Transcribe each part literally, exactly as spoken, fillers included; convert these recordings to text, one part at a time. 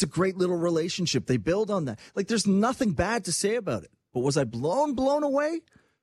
It's a great little relationship. They build on that. Like, there's nothing bad to say about it. But was I blown, blown away?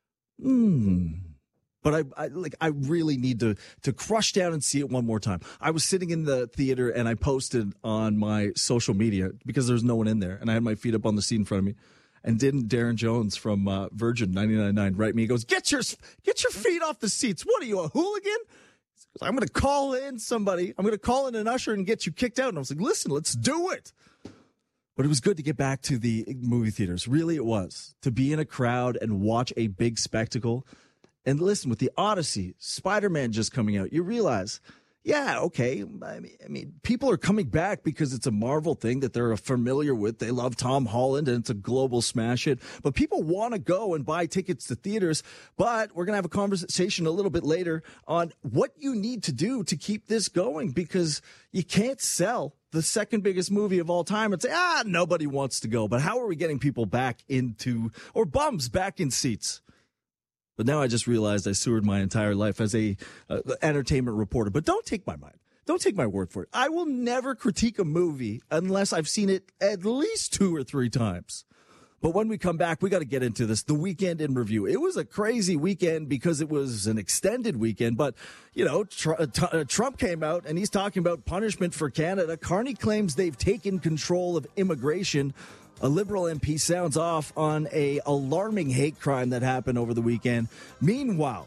Hmm. But I, I like I really need to to crush down and see it one more time. I was sitting in the theater and I posted on my social media because there was no one in there, and I had my feet up on the seat in front of me. And didn't Darren Jones from uh, Virgin ninety-nine point nine write me? He goes, "Get your get your feet off the seats. What are you, a hooligan?" I'm going to call in somebody. I'm going to call in an usher and get you kicked out. And I was like, "Listen, let's do it." But it was good to get back to the movie theaters. Really, it was to be in a crowd and watch a big spectacle. And listen, with the Odyssey, Spider-Man just coming out, you realize, yeah, okay. I mean, I mean, people are coming back because it's a Marvel thing that they're familiar with. They love Tom Holland, and it's a global smash hit. But people want to go and buy tickets to theaters. But we're going to have a conversation a little bit later on what you need to do to keep this going, because you can't sell the second biggest movie of all time and say, ah, nobody wants to go. But how are we getting people back into, or bums back in seats? But now I just realized I sewered my entire life as a uh, entertainment reporter. But don't take my mind. Don't take my word for it. I will never critique a movie unless I've seen it at least two or three times. But when we come back, we got to get into this. The weekend in review. It was a crazy weekend because it was an extended weekend. But, you know, tr- uh, t- uh, Trump came out and he's talking about punishment for Canada. Carney claims they've taken control of immigration. A Liberal M P sounds off on a alarming hate crime that happened over the weekend. Meanwhile,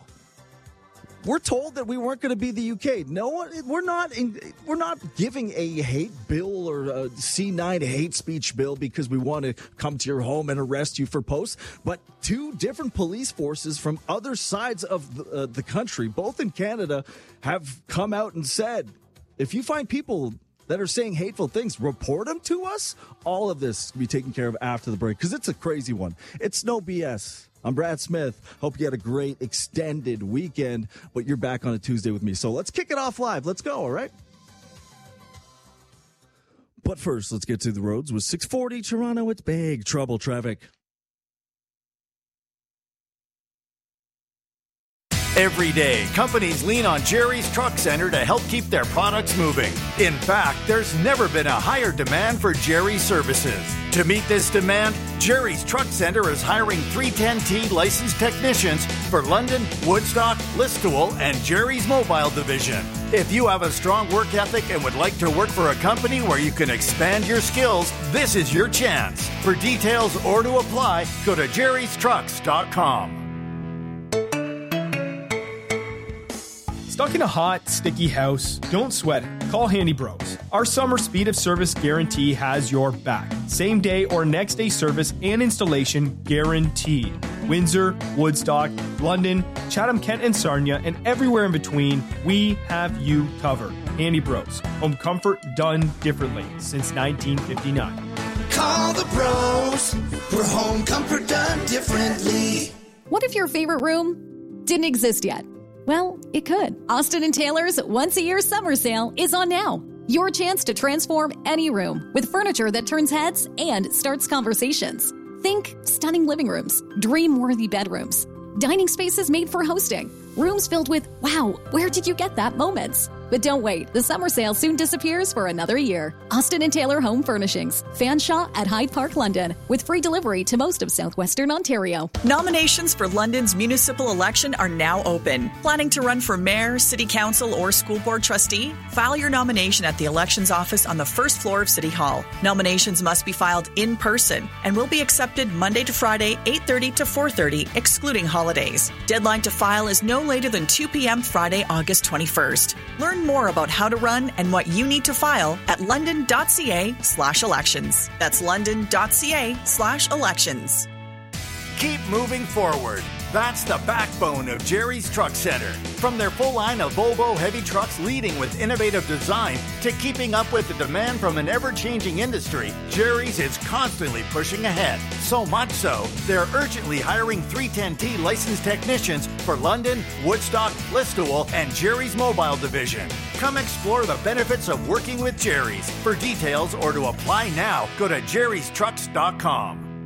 we're told that we weren't going to be the U K. No one, we're not. In, we're not giving a hate bill or a C nine hate speech bill because we want to come to your home and arrest you for posts. But two different police forces from other sides of the, uh, the country, both in Canada, have come out and said, if you find people that are saying hateful things, report them to us. All of this will be taken care of after the break because it's a crazy one. It's no B S. I'm Brad Smith. Hope you had a great extended weekend, but you're back on a Tuesday with me. So let's kick it off live. Let's go, all right? But first, let's get to the roads with six forty Toronto. It's big trouble traffic. Every day, companies lean on Jerry's Truck Center to help keep their products moving. In fact, there's never been a higher demand for Jerry's services. To meet this demand, Jerry's Truck Center is hiring three ten T licensed technicians for London, Woodstock, Listowel, and Jerry's Mobile Division. If you have a strong work ethic and would like to work for a company where you can expand your skills, this is your chance. For details or to apply, go to jerrys trucks dot com. Stuck in a hot, sticky house? Don't sweat it. Call Handy Bros. Our summer speed of service guarantee has your back. Same day or next day service and installation guaranteed. Windsor, Woodstock, London, Chatham, Kent, and Sarnia, and everywhere in between, we have you covered. Handy Bros. Home comfort done differently since nineteen fifty-nine. Call the pros for home comfort done differently. What if your favorite room didn't exist yet? Well, it could. Austin and Taylor's once-a-year summer sale is on now. Your chance to transform any room with furniture that turns heads and starts conversations. Think stunning living rooms, dream-worthy bedrooms, dining spaces made for hosting, rooms filled with, wow, where did you get that moments? But don't wait, the summer sale soon disappears for another year. Austin and Taylor Home Furnishings, Fanshawe at Hyde Park, London, with free delivery to most of southwestern Ontario. Nominations for London's municipal election are now open. Planning to run for mayor, city council, or school board trustee? File your nomination at the elections office on the first floor of City Hall. Nominations must be filed in person and will be accepted Monday to Friday, eight thirty to four thirty, excluding holidays. Deadline to file is no later than two p.m. Friday, August twenty-first. Learn more about how to run and what you need to file at london.ca slash elections. That's london.ca slash elections. Keep moving forward. That's the backbone of Jerry's Truck Center. From their full line of Volvo heavy trucks leading with innovative design to keeping up with the demand from an ever-changing industry, Jerry's is constantly pushing ahead. So much so, they're urgently hiring three ten T licensed technicians for London, Woodstock, Listowel, and Jerry's Mobile Division. Come explore the benefits of working with Jerry's. For details or to apply now, go to jerrys trucks dot com.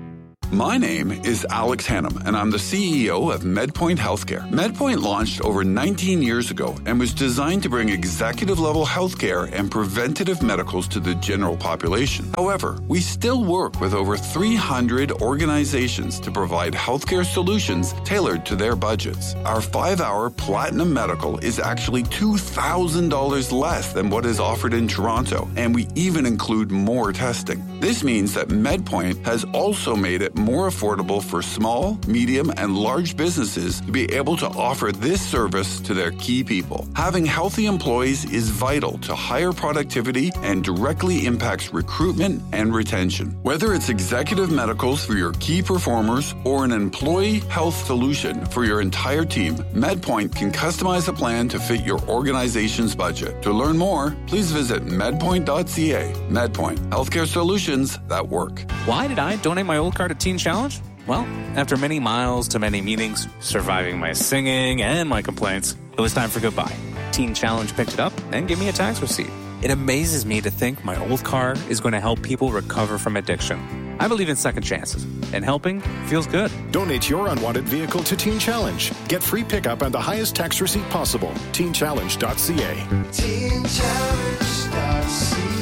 My name is Alex Hannum, and I'm the C E O of MedPoint Healthcare. MedPoint launched over nineteen years ago and was designed to bring executive-level healthcare and preventative medicals to the general population. However, we still work with over three hundred organizations to provide healthcare solutions tailored to their budgets. Our five-hour Platinum Medical is actually two thousand dollars less than what is offered in Toronto, and we even include more testing. This means that MedPoint has also made it more affordable for small, medium, and large businesses to be able to offer this service to their key people. Having healthy employees is vital to higher productivity and directly impacts recruitment and retention. Whether it's executive medicals for your key performers or an employee health solution for your entire team, MedPoint can customize a plan to fit your organization's budget. To learn more, please visit medpoint dot c a. MedPoint, healthcare solutions that work. Why did I donate my old car to Teen Challenge? Well, after many miles to many meetings, surviving my singing and my complaints, it was time for goodbye. Teen Challenge picked it up and gave me a tax receipt. It amazes me to think my old car is going to help people recover from addiction. I believe in second chances, and helping feels good. Donate your unwanted vehicle to Teen Challenge. Get free pickup and the highest tax receipt possible. teen challenge dot c a. teen challenge dot c a.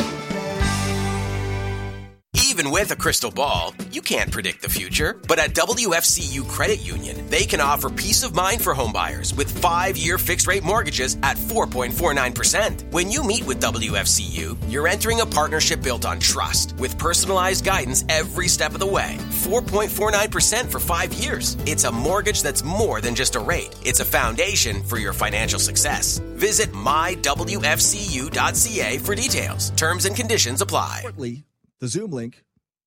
Even with a crystal ball, you can't predict the future. But at W F C U Credit Union, they can offer peace of mind for homebuyers with five-year fixed-rate mortgages at four point four nine percent. When you meet with W F C U, you're entering a partnership built on trust with personalized guidance every step of the way. four point four nine percent for five years. It's a mortgage that's more than just a rate. It's a foundation for your financial success. Visit my w f c u dot c a for details. Terms and conditions apply. The Zoom link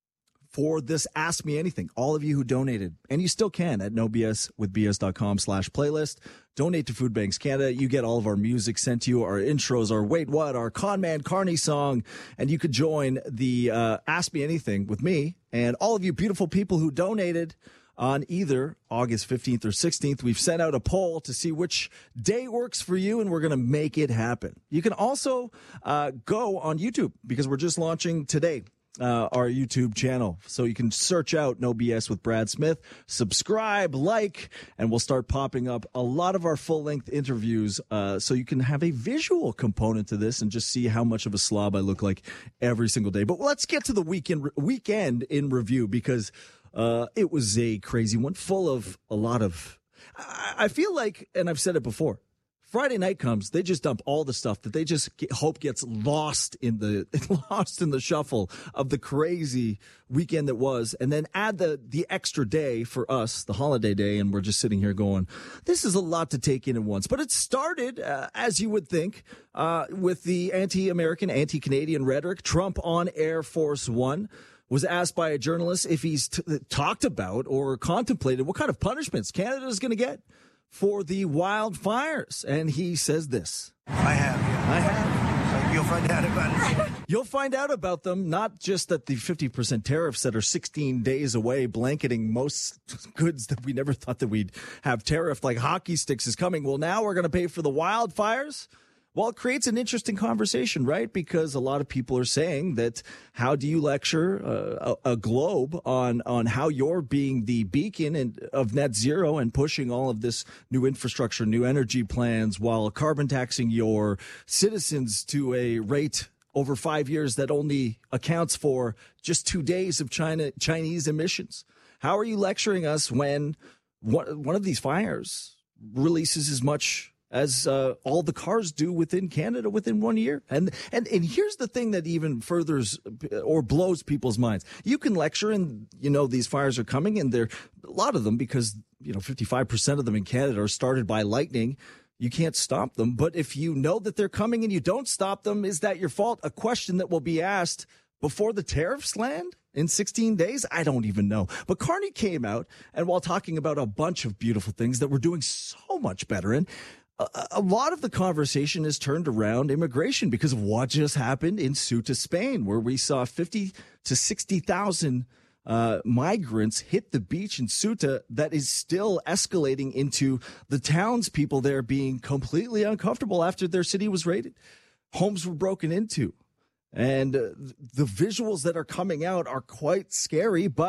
for this Ask Me Anything. All of you who donated, and you still can at no b s with b s dot com slash playlist. Donate to Food Banks Canada. You get all of our music sent to you, our intros, our Wait What, our Con Man Carney song, and you could join the uh, Ask Me Anything with me and all of you beautiful people who donated on either August fifteenth or sixteenth. We've sent out a poll to see which day works for you, and we're going to make it happen. You can also uh, go on YouTube because we're just launching today. Uh, our YouTube channel. So you can search out No B S with Brad Smith, subscribe, like, and we'll start popping up a lot of our full-length interviews uh, so you can have a visual component to this and just see how much of a slob I look like every single day. But let's get to the weekend, weekend in review because uh, it was a crazy one, full of a lot of... I, I feel like, and I've said it before, Friday night comes, they just dump all the stuff that they just get, hope gets lost in the lost in the shuffle of the crazy weekend that was, and then add the the extra day for us, the holiday day, and we're just sitting here going, this is a lot to take in at once. But it started, uh, as you would think, uh, with the anti-American, anti-Canadian rhetoric. Trump on Air Force One was asked by a journalist if he's t- talked about or contemplated what kind of punishments Canada is going to get for the wildfires. And he says this. I have, yeah. I have. You'll find out about it. You'll find out about them, not just that the fifty percent tariffs that are sixteen days away, blanketing most goods that we never thought that we'd have tariffed, like hockey sticks, is coming. Well, now we're going to pay for the wildfires. Well, it creates an interesting conversation, right? Because a lot of people are saying that how do you lecture uh, a, a globe on on how you're being the beacon and, of net zero and pushing all of this new infrastructure, new energy plans, while carbon taxing your citizens to a rate over five years that only accounts for just two days of China Chinese emissions? How are you lecturing us when one, one of these fires releases as much as uh, all the cars do within Canada within one year? And, and and here's the thing that even furthers or blows people's minds. You can lecture and, you know, these fires are coming, and they're a lot of them, because, you know, fifty-five percent of them in Canada are started by lightning. You can't stop them. But if you know that they're coming and you don't stop them, is that your fault? A question that will be asked before the tariffs land in sixteen days? I don't even know. But Carney came out, and while talking about a bunch of beautiful things that we're doing so much better in, a lot of the conversation is turned around immigration because of what just happened in Ceuta, Spain, where we saw fifty to sixty thousand uh, migrants hit the beach in Ceuta. That is still escalating into the townspeople there being completely uncomfortable after their city was raided. Homes were broken into. And uh, the visuals that are coming out are quite scary, but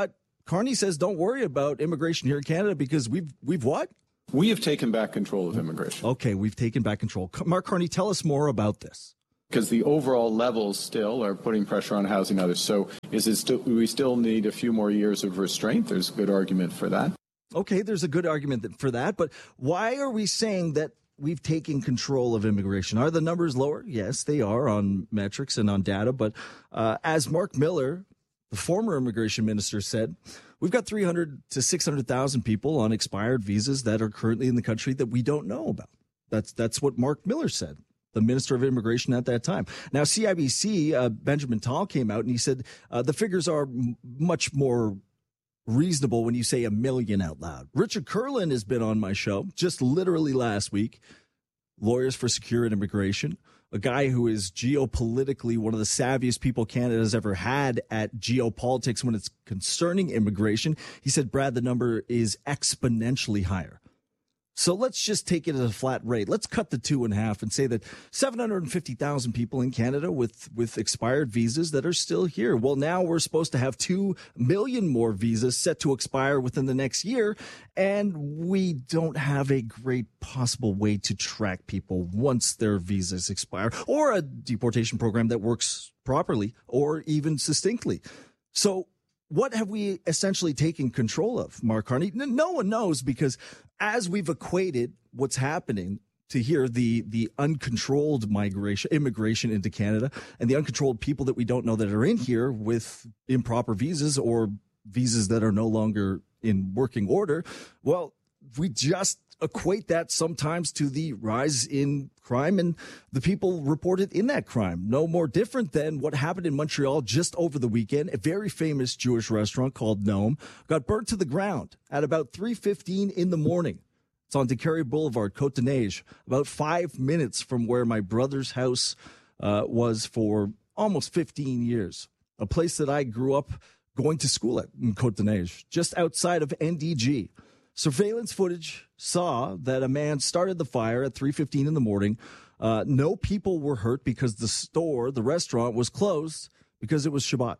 Carney says don't worry about immigration here in Canada because we've we've what? We have taken back control of immigration. Okay, we've taken back control. Mark Carney, tell us more about this. Because the overall levels still are putting pressure on housing others. So is it still, we still need a few more years of restraint? There's a good argument for that. Okay, there's a good argument for that. But why are we saying that we've taken control of immigration? Are the numbers lower? Yes, they are on metrics and on data. But uh, as Mark Miller, the former immigration minister, said, we've got three hundred to six hundred thousand people on expired visas that are currently in the country that we don't know about. That's that's what Mark Miller said, the Minister of Immigration at that time. Now, C I B C, uh, Benjamin Tal came out and he said uh, the figures are m- much more reasonable when you say a million out loud. Richard Kurland has been on my show just literally last week, Lawyers for Secure and Immigration, a guy who is geopolitically one of the savviest people Canada's ever had at geopolitics when it's concerning immigration. He said, Brad, the number is exponentially higher. So let's just take it at a flat rate. Let's cut the two in half and say that seven hundred fifty thousand people in Canada with, with expired visas that are still here. Well, now we're supposed to have two million more visas set to expire within the next year, and we don't have a great possible way to track people once their visas expire, or a deportation program that works properly or even succinctly. So what have we essentially taken control of, Mark Carney? No one knows, because as we've equated what's happening to here, the the uncontrolled migration, immigration into Canada, and the uncontrolled people that we don't know that are in here with improper visas or visas that are no longer in working order, well, we just equate that sometimes to the rise in crime and the people reported in that crime. No more different than what happened in Montreal just over the weekend. A very famous Jewish restaurant called Nome got burnt to the ground at about three fifteen in the morning. It's on DeCarry Boulevard, Côte de Neige, about five minutes from where my brother's house uh, was for almost fifteen years. A place that I grew up going to school at in Côte de Neige, just outside of N D G. Surveillance footage saw that a man started the fire at three fifteen in the morning. Uh, no people were hurt because the store, the restaurant, was closed because it was Shabbat.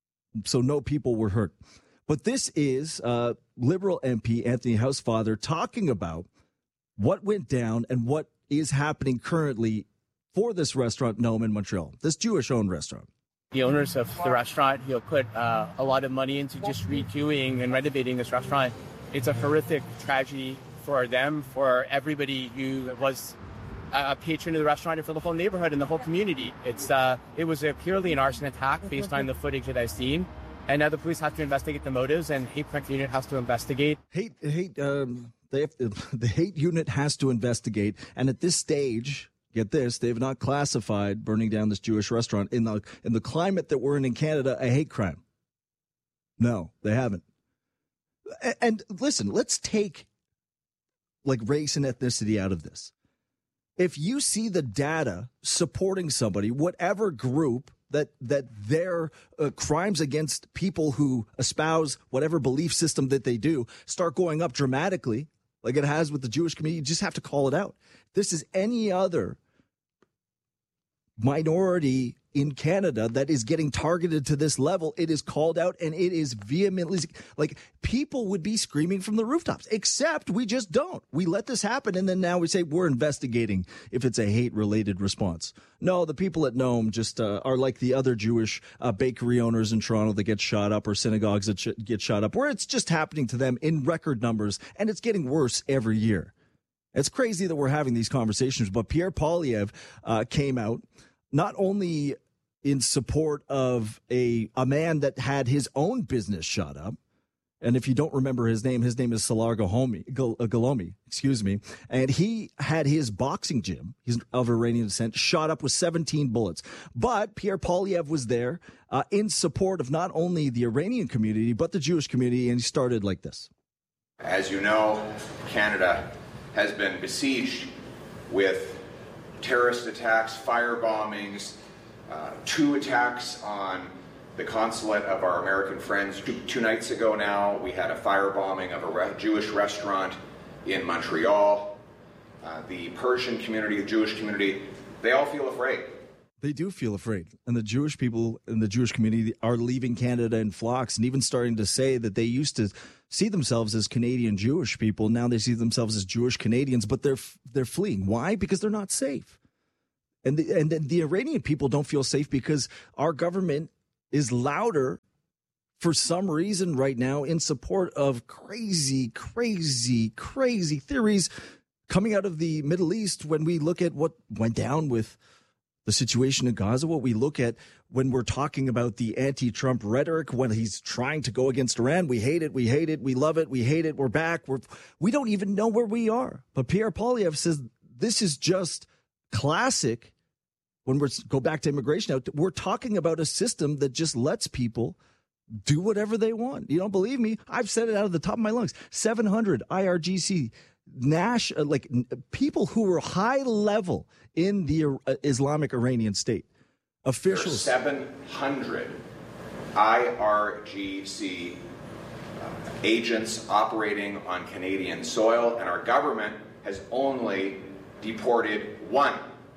So no people were hurt. But this is uh, Liberal M P Anthony Housefather talking about what went down and what is happening currently for this restaurant, Nome in Montreal, this Jewish-owned restaurant. The owners of the restaurant, you know, put uh, a lot of money into just redoing and renovating this restaurant. It's a horrific tragedy for them, for everybody who was a patron of the restaurant, and for the whole neighborhood and the whole community. It's uh, it was a purely an arson attack based on the footage that I've seen, and now the police have to investigate the motives, and hate prevention unit has to investigate. Hate hate um, they have to, the hate unit has to investigate, and at this stage, get this, they have not classified burning down this Jewish restaurant in the in the climate that we're in in Canada a hate crime. No, they haven't. And listen, let's take like race and ethnicity out of this. If you see the data supporting somebody, whatever group, that that their uh, crimes against people who espouse whatever belief system that they do start going up dramatically, like it has with the Jewish community, you just have to call it out. This is any other minority in Canada that is getting targeted to this level. It is called out, and it is vehemently, like, people would be screaming from the rooftops, except we just don't. We let this happen, and then now we say we're investigating if it's a hate-related response. No, the people at Nome just uh, are like the other Jewish uh, bakery owners in Toronto that get shot up, or synagogues that sh- get shot up, where it's just happening to them in record numbers, and it's getting worse every year. It's crazy that we're having these conversations, but Pierre Poilievre uh, came out not only in support of a a man that had his own business shot up, and if you don't remember his name, his name is Salar Galomi, Galomi, excuse me, and he had his boxing gym, he's of Iranian descent, shot up with seventeen bullets. But Pierre Poilievre was there uh, in support of not only the Iranian community, but the Jewish community, and he started like this. As you know, Canada has been besieged with terrorist attacks, fire bombings, uh, two attacks on the consulate of our American friends. Two, two nights ago now, we had a firebombing of a re- Jewish restaurant in Montreal. Uh, the Persian community, the Jewish community, they all feel afraid. They do feel afraid. And the Jewish people in the Jewish community are leaving Canada in flocks and even starting to say that they used to see themselves as Canadian Jewish people. Now they see themselves as Jewish Canadians, but they're they're fleeing. Why? Because they're not safe. And the, and the, the Iranian people don't feel safe because our government is louder for some reason right now in support of crazy, crazy, crazy theories coming out of the Middle East when we look at what went down with the situation in Gaza, what we look at when we're talking about the anti-Trump rhetoric, when he's trying to go against Iran. We hate it. We hate it. We love it. We hate it. We're back. We're, we don't even know where we are. But Pierre Poilievre says this is just classic. When we go back to immigration, now we're talking about a system that just lets people do whatever they want. You don't believe me? I've said it out of the top of my lungs. seven hundred I R G C Nash, uh, like people who were high level in the uh, Islamic Iranian State officials. seven hundred I R G C uh, agents operating on Canadian soil, and our government has only deported one.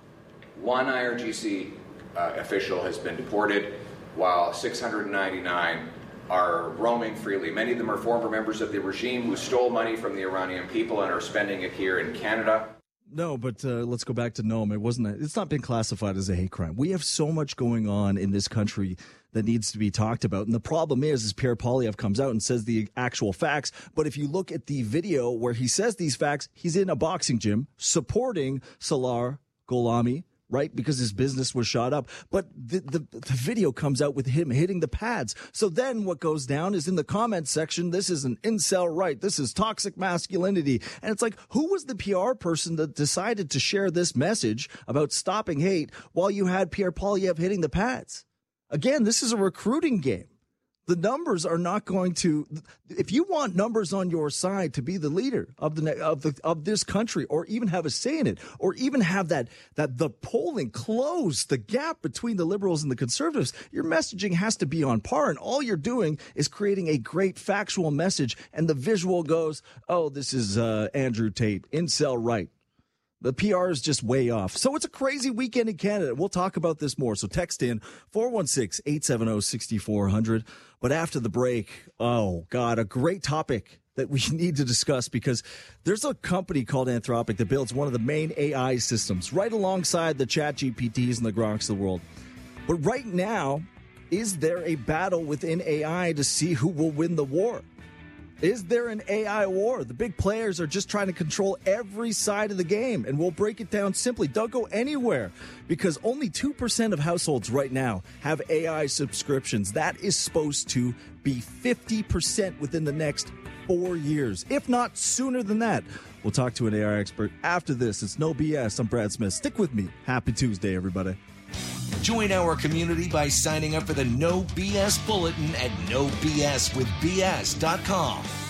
One I R G C uh, official has been deported, while six hundred ninety-nine are roaming freely. Many of them are former members of the regime who stole money from the Iranian people and are spending it here in Canada. No, but uh, let's go back to Noam. It wasn't. A, it's not been classified as a hate crime. We have so much going on in this country that needs to be talked about. And the problem is, is Pierre Poilievre comes out and says the actual facts. But if you look at the video where he says these facts, he's in a boxing gym supporting Salar Golami, right? Because his business was shot up. But the, the, the video comes out with him hitting the pads. So then what goes down is in the comment section, this is an incel right. This is toxic masculinity. And it's like, who was the P R person that decided to share this message about stopping hate while you had Pierre Poilievre hitting the pads? Again, this is a recruiting game. The numbers are not going to, if you want numbers on your side to be the leader of the of the of this country, or even have a say in it, or even have that that the polling close the gap between the liberals and the conservatives, your messaging has to be on par. And all you're doing is creating a great factual message, and the visual goes, oh, this is uh, Andrew Tate, incel right. The P R is just way off. So it's a crazy weekend in Canada. We'll talk about this more. So text in four one six, eight seven zero, six four zero zero. But after the break, oh, God, a great topic that we need to discuss, because there's a company called Anthropic that builds one of the main A I systems right alongside the Chat G P Ts and the Gronks of the world. But right now, is there a battle within A I to see who will win the war? Is there an A I war? The big players are just trying to control every side of the game, and we'll break it down simply. Don't go anywhere, because only two percent of households right now have A I subscriptions. That is supposed to be fifty percent within the next four years, if not sooner than that. We'll talk to an A I expert after this. It's No B S. I'm Brad Smith. Stick with me. Happy Tuesday, everybody. Join our community by signing up for the No B S Bulletin at no b s with b s dot com.